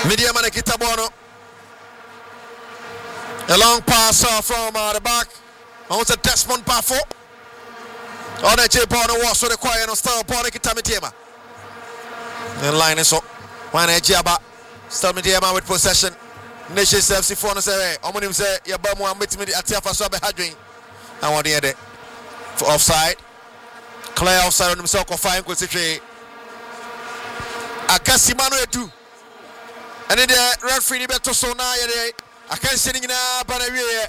Media man kita bono. A long pass from the back. On to Desmond Bafo. On the J Bono was so the quiet on Star Bono kita Mediama. And line is up. One Ejaba. Star Mediama with possession. Nation FC for no say. Omonim say ya ba mo ameti me atiafa so be hadwen. And what dey for offside. Clear offside on himself ko fine ko sitwe. Akasimano edu. And then the referee beto so na ye I can't see anything about it.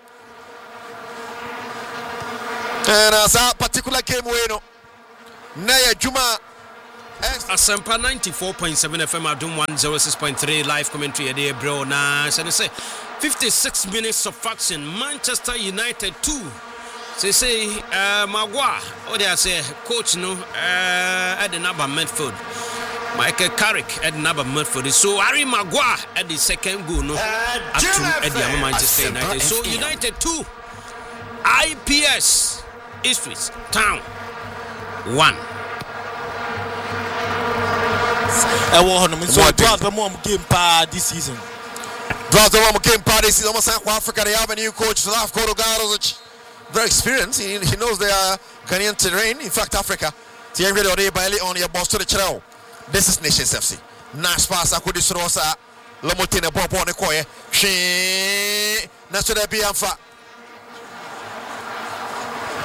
And as a particular game, we know. Naya Juma. Asampa 94.7 FM Adum 106.3 live commentary a day, bro. Nah, so they say 56 minutes of action. Manchester United 2. So they say Magua. Or they say coach no at the number midfield. Michael Carrick at number midfield. So Harry Maguire at the second goal. No, at the Manchester United. So United 2, IPS Ipswich Town 1. So draws the more game part this season. Draws the one game part this season. Almost South Africa. They have a new coach, Slavko Dogaro, very experienced. He knows their Ghanaian terrain. In fact, Africa. Thierry Ode Bailey on your boss to the channel. This is Nations FC. Nash pass akudi sorosa. Lomotine bobo ne koye. She na so da bi amfa.